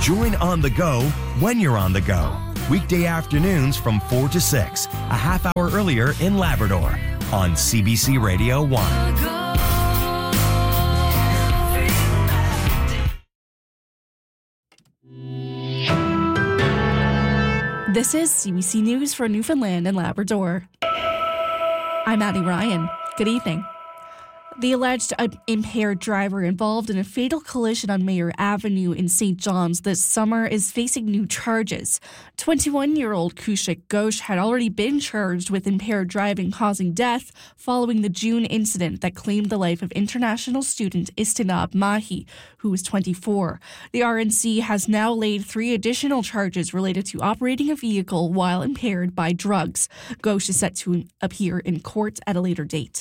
Join On the Go when you're on the go. Weekday afternoons from 4 to 6, a half hour earlier in Labrador on CBC Radio 1. This is CBC News for Newfoundland and Labrador. I'm Addie Ryan. Good evening. The alleged impaired driver involved in a fatal collision on Mayor Avenue in St. John's this summer is facing new charges. 21-year-old Kushik Ghosh had already been charged with impaired driving causing death following the June incident that claimed the life of international student Istinab Mahi, who was 24. The RNC has now laid 3 additional charges related to operating a vehicle while impaired by drugs. Ghosh is set to appear in court at a later date.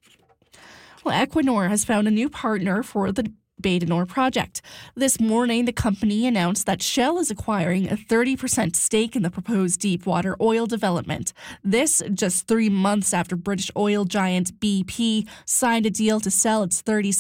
Well, Equinor has found a new partner for the Bay du Nord project. This morning, the company announced that Shell is acquiring a 30% stake in the proposed deep-water oil development. This just 3 months after British oil giant BP signed a deal to sell its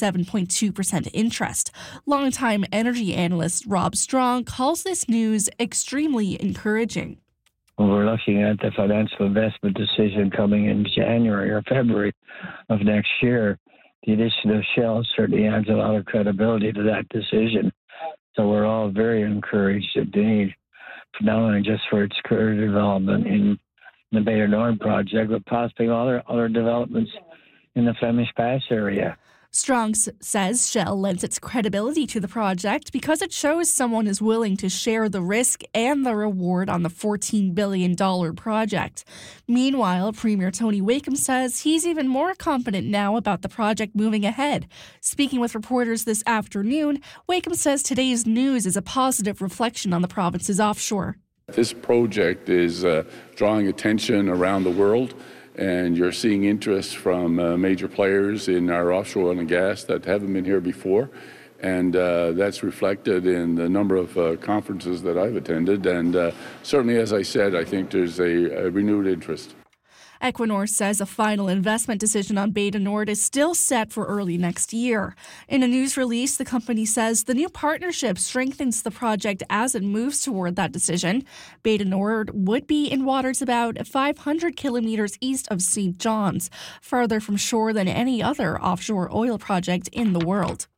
37.2% interest. Longtime energy analyst Rob Strong calls this news extremely encouraging. We're looking at the financial investment decision coming in January or February of next year. The addition of Shell certainly adds a lot of credibility to that decision. So we're all very encouraged indeed, not only just for its current development in the Bay du Nord project, but possibly other developments in the Flemish Pass area. Strong says Shell lends its credibility to the project because it shows someone is willing to share the risk and the reward on the $14 billion project. Meanwhile, Premier Tony Wakeham says he's even more confident now about the project moving ahead. Speaking with reporters this afternoon, Wakeham says today's news is a positive reflection on the province's offshore. This project is drawing attention around the world. And you're seeing interest from major players in our offshore oil and gas that haven't been here before. And that's reflected in the number of conferences that I've attended. And certainly, as I said, I think there's a renewed interest. Equinor says a final investment decision on Bay du Nord is still set for early next year. In a news release, the company says the new partnership strengthens the project as it moves toward that decision. Bay du Nord would be in waters about 500 kilometers east of St. John's, farther from shore than any other offshore oil project in the world.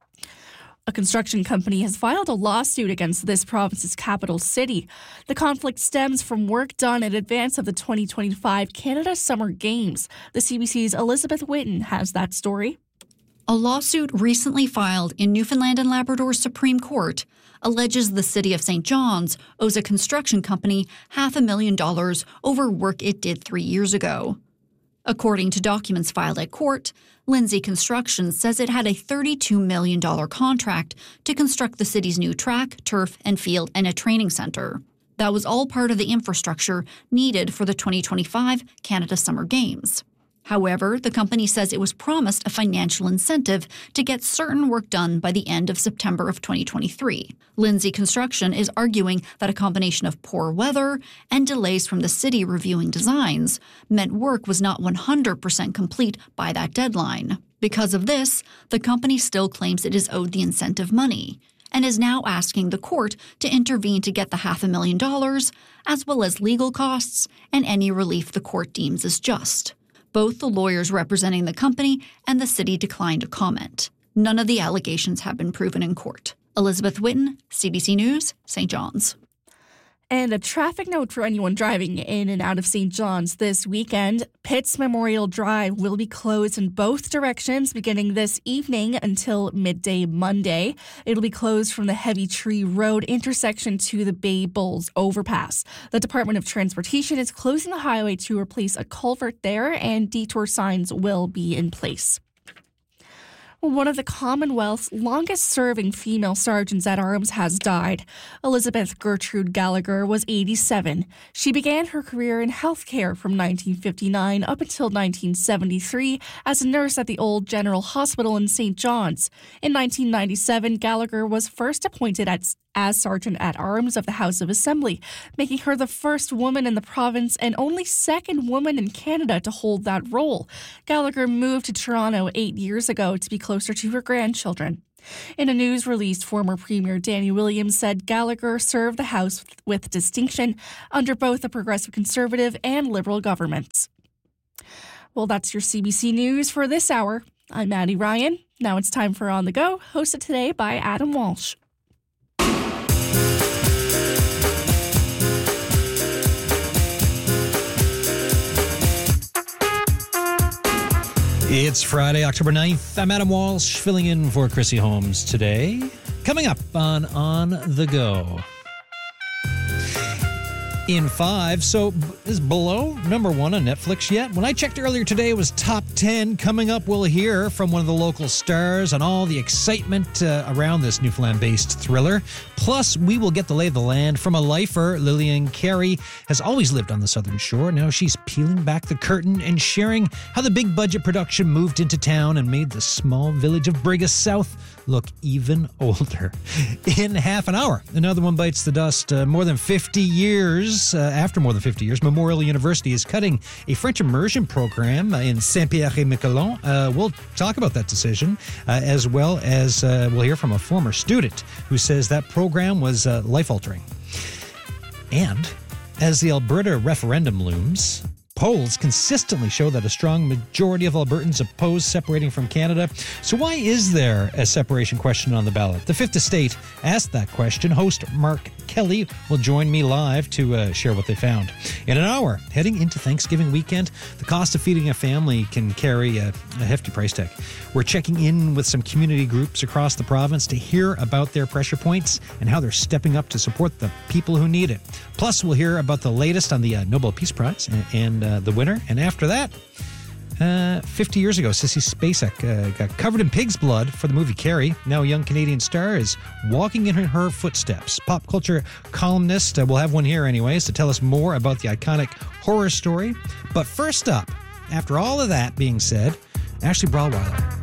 A construction company has filed a lawsuit against this province's capital city. The conflict stems from work done in advance of the 2025 Canada Summer Games. The CBC's Elizabeth Whitten has that story. A lawsuit recently filed in Newfoundland and Labrador's Supreme Court alleges the City of St. John's owes a construction company $500,000 over work it did 3 years ago. According to documents filed at court, Lindsay Construction says it had a $32 million contract to construct the city's new track, turf, and field and a training centre. That was all part of the infrastructure needed for the 2025 Canada Summer Games. However, the company says it was promised a financial incentive to get certain work done by the end of September of 2023. Lindsay Construction is arguing that a combination of poor weather and delays from the city reviewing designs meant work was not 100% complete by that deadline. Because of this, the company still claims it is owed the incentive money and is now asking the court to intervene to get the $500,000, as well as legal costs and any relief the court deems as just. Both the lawyers representing the company and the city declined to comment. None of the allegations have been proven in court. Elizabeth Whitten, CBC News, St. John's. And a traffic note for anyone driving in and out of St. John's this weekend. Pitts Memorial Drive will be closed in both directions beginning this evening until midday Monday. It'll be closed from the Heavy Tree Road intersection to the Bay Bulls overpass. The Department of Transportation is closing the highway to replace a culvert there, and detour signs will be in place. One of the Commonwealth's longest-serving female sergeants at arms has died. Elizabeth Gertrude Gallagher was 87. She began her career in healthcare from 1959 up until 1973 as a nurse at the Old General Hospital in St. John's. In 1997, Gallagher was first appointed as Sergeant at Arms of the House of Assembly, making her the first woman in the province and only second woman in Canada to hold that role. Gallagher moved to Toronto 8 years ago to be closer to her grandchildren. In a news release, former Premier Danny Williams said Gallagher served the House with distinction under both the Progressive Conservative and Liberal governments. Well, that's your CBC News for this hour. I'm Maddie Ryan. Now it's time for On the Go, hosted today by Adam Walsh. It's Friday, October 9th. I'm Adam Walsh, filling in for Chrissy Holmes today. Coming up on the Go. In 5, so is Below number 1 on Netflix yet? When I checked earlier today, it was top 10. Coming up, we'll hear from one of the local stars on all the excitement around this Newfoundland-based thriller. Plus, we will get the lay of the land from a lifer. Lillian Carey has always lived on the Southern Shore. Now she's peeling back the curtain and sharing how the big-budget production moved into town and made the small village of Brigus South look even older. In half an hour, another one bites the dust. After more than 50 years, Memorial University is cutting a French immersion program in Saint-Pierre-et-Miquelon. We'll talk about that decision, as well as we'll hear from a former student who says that program was life-altering. And as the Alberta referendum looms, polls consistently show that a strong majority of Albertans oppose separating from Canada. So why is there a separation question on the ballot? The Fifth Estate asked that question. Host Mark Kelly will join me live to share what they found. In an hour, heading into Thanksgiving weekend, the cost of feeding a family can carry a hefty price tag. We're checking in with some community groups across the province to hear about their pressure points and how they're stepping up to support the people who need it. Plus, we'll hear about the latest on the Nobel Peace Prize and the winner. And after that, 50 years ago, Sissy Spacek got covered in pig's blood for the movie Carrie. Now a young Canadian star is walking in her footsteps. Pop culture columnist, we'll have one here anyways, to tell us more about the iconic horror story. But first up, after all of that being said, Ashley Brawlweiler.